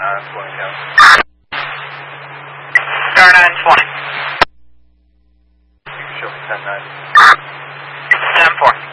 920. Star 920. You can show me 10-9. 10-4.